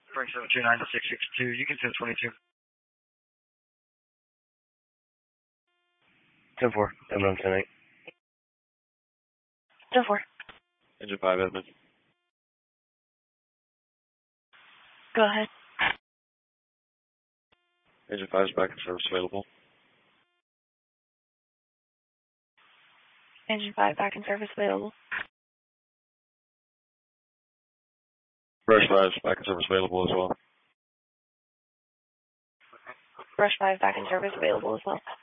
Bring 729-662. You can send 22. 10-4. Edmund 10-8. 10-4. Engine 5, Edmund. Go ahead. Engine 5 is back in service available. Engine 5 back in service available. Brush 5 is back in service available as well. Brush 5 back in service available as well.